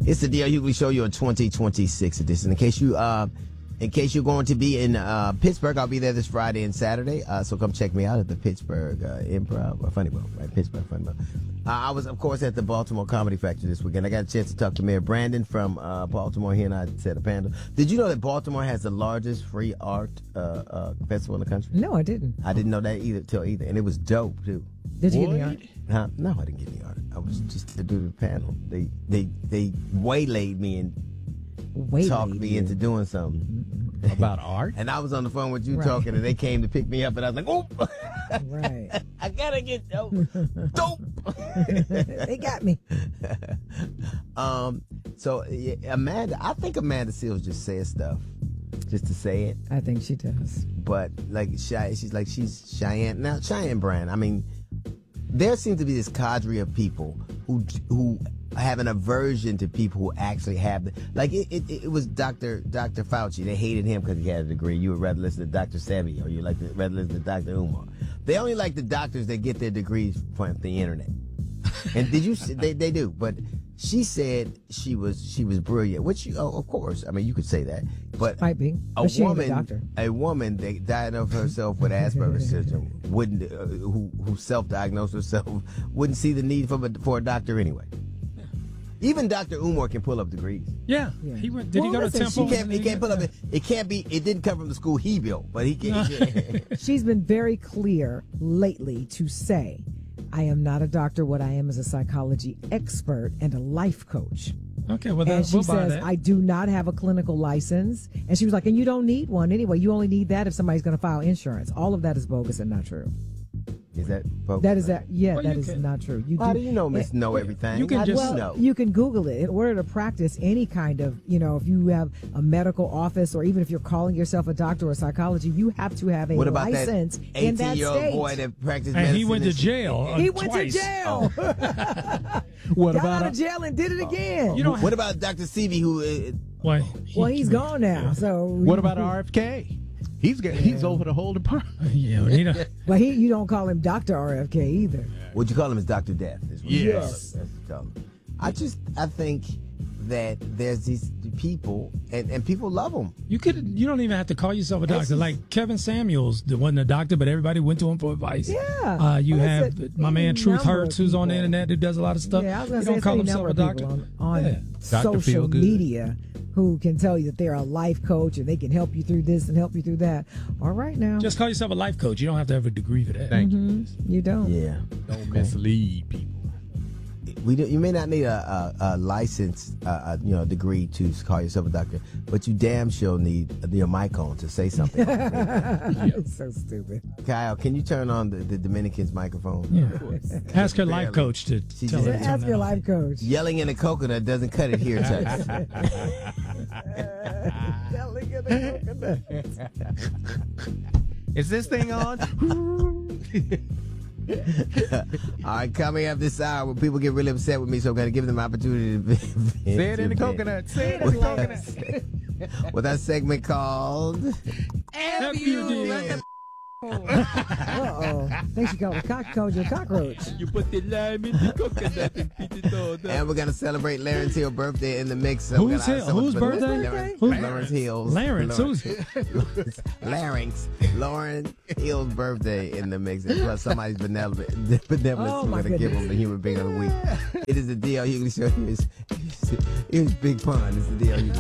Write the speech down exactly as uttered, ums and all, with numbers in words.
It's the D L Hughley Show, your twenty twenty-six edition. In case you, uh, in case you're going to be in uh, Pittsburgh, I'll be there this Friday and Saturday. Uh, so come check me out at the Pittsburgh uh, Improv or Funny Bone, right? Pittsburgh Funny Bone. Uh, I was, of course, at the Baltimore Comedy Factory this weekend. I got a chance to talk to Mayor Brandon from uh, Baltimore. He and I set a panel. Did you know that Baltimore has the largest free art uh, uh, festival in the country? No, I didn't. I didn't know that either till either, and it was dope too. Did you get any art? Huh? No, I didn't get any art. I was just to do the panel. They they they waylaid me and Waylaid talked me you. into doing something About art? And I was on the phone with you Right. talking, and they came to pick me up, and I was like, "Oh, Right. I gotta get dope, dope." They got me. um. So yeah, Amanda, I think Amanda Seals just says stuff just to say it. I think she does. But like Chey- she's like she's Cheyenne now. Cheyenne Brand. I mean, there seems to be this cadre of people who who have an aversion to people who actually have the like. It it, it was Doctor Doctor Fauci. They hated him because he had a degree. You would rather listen to Doctor Sebi, or you like to rather listen to Doctor Umar. They only like the doctors that get their degrees from the internet. And did you? They they do, but. She said she was she was brilliant, which you, oh, of course, I mean you could say that, but Might be. a But she ain't a woman, doctor. a woman that diagnosed herself with Asperger's syndrome wouldn't, uh, who who self-diagnosed herself, wouldn't see the need for a, for a doctor anyway. Even Doctor Umar can pull up degrees. Yeah. Yeah. He went. Did Well, he go to listen, Temple? He can't, he can't pull up. It, it can't be. It didn't come from the school he built, but he can. She's been very clear lately to say, I am not a doctor. What I am is a psychology expert and a life coach. Okay, well, that, And she we'll buy says, that. I do not have a clinical license. And she was like, and you don't need one anyway. You only need that if somebody's going to file insurance. All of that is bogus and not true. Is that? Folks? That is that. Yeah, Well, that you is can- not true. You How do you know, Miss eh, Know Everything? you can How do just- you Well, know? you can Google it. In order to practice any kind of, you know, if you have a medical office or even if you're calling yourself a doctor or psychology, you have to have a What about that license in that eighteen-year-old state. boy that practiced and medicine? he went to and shit? jail. uh, He went twice. to jail. What Got about out a, of jail and did it again. You don't What about Doctor Sebi, who? Uh, Well, well, he's gone now. So What about R F K? He's got, he's over the whole department. Yeah, we need a, But he, you don't call him Doctor R F K either. What you call him is Doctor Death. Is what you call Yes. him. That's what you call him. I just, I think that there's these people, and, and people love them. you could. You don't even have to call yourself a This doctor. is- Like Kevin Samuels, that wasn't a doctor, but everybody went to him for advice. Yeah. Uh, you Well, have it's a- my man any Truth number Hurts, of who's on the people. internet, who does a lot of stuff. Yeah, I was He going to say don't it's call any himself number a of doctor. people on, on Yeah. Doctor social Feelgood. media who can tell you that they're a life coach and they can help you through this and help you through that. All right now. Just call yourself a life coach. You don't have to have a degree for that. Thank Mhm. You don't. Yeah. Don't mislead people. We do, you may not need a, a, a license, uh, uh, you know, degree to call yourself a doctor, but you damn sure need your mic on to say something. It's so stupid. Kyle, can you turn on the, the Dominican's microphone? Yeah. Ask her life Barely. coach to She tell just- her to turn Ask that your on. life coach. Yelling in a coconut doesn't cut it here, Chuck. Yelling in a coconut. Is this thing on? All right, coming up this hour, when people get really upset with me, so I'm going to give them an opportunity to vent. Say it in the to vent. coconut. Say it in the coconut. With that segment called F you did. Uh-oh. I think she called a cock called you a cockroach. You put the lime in the coconut and beat it all down. And we're going to celebrate Larence Hill's birthday in the mix. So we're Who's gonna- Hill? someone Whose put- birthday? Lawrence, Who's- Lawrence Hill's. Larence, Lawrence, who's Larynx. Lauren Hill's birthday in the mix. And plus somebody's benevolent. benevolent Oh, so we're my going to give goodness. them the human being of the week. It is the D L Hughley Show. Here's, here's Big Pun. It's the D L Hughley